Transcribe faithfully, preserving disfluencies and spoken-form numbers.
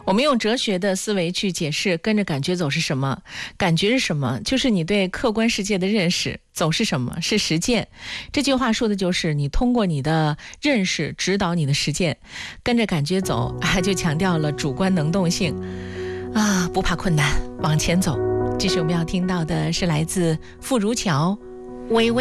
我们用哲学的思维去解释跟着感觉走是什么，感觉是什么，就是你对客观世界的认识，走是什么，是实践。这句话说的就是你通过你的认识指导你的实践，跟着感觉走，还就强调了主观能动性啊，不怕困难，往前走。这是我们要听到的是来自傅如桥微微